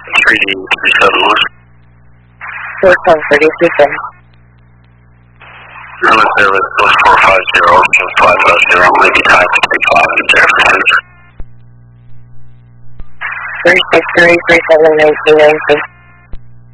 3D371. Source 13037. Runway clear with 450, 550, maybe time to take off in Jefferson. 36337929.